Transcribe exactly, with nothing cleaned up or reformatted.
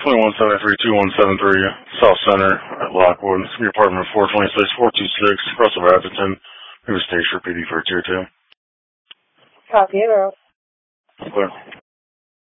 twenty-one seventy-three two one seven three South Center at Lockwood. Your apartment four twenty-six four two six Russell Atherton. Maybe Station P D for tier two. Copy it, Earl. Clear.